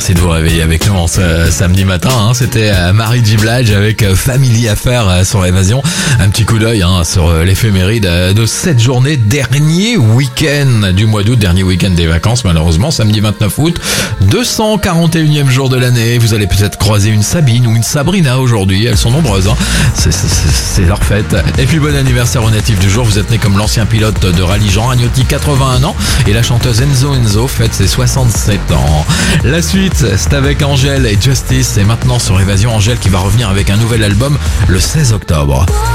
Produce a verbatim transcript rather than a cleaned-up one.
Merci de vous réveiller avec nous en ce samedi matin. Hein. C'était euh, Mary J. Blige avec euh, Family Affair euh, sur Évasion. Un petit coup d'œil hein, sur euh, l'éphéméride euh, de cette journée, dernier week-end du mois d'août, dernier week-end des vacances malheureusement, samedi vingt-neuf août, deux cent quarante et unième jour de l'année. Vous allez peut-être croiser une Sabine ou une Sabrina aujourd'hui, elles sont nombreuses. Hein. C'est, c'est, c'est leur fête. Et puis bon anniversaire au natif du jour, vous êtes né comme l'ancien pilote de rallye Jean Ragnotti, quatre-vingt-un ans, et la chanteuse Enzo Enzo fête ses soixante-sept ans. La suite, c'est avec Angèle et Justice, et maintenant sur Évasion, Angèle qui va revenir avec un nouvel album le seize octobre.